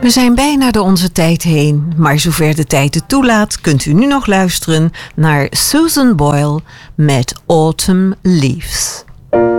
We zijn bijna door onze tijd heen, maar zover de tijd het toelaat, kunt u nu nog luisteren naar Susan Boyle met Autumn Leaves.